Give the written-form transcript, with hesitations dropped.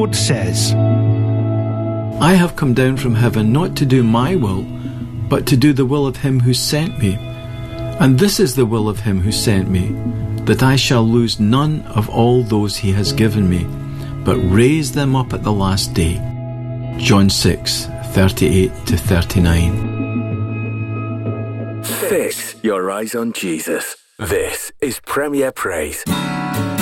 Lord says, I have come down from heaven not to do my will, but to do the will of him who sent me. And this is the will of him who sent me, that I shall lose none of all those he has given me, but raise them up at the last day. John 6:38-39. Fix your eyes on Jesus. This is Premier Praise.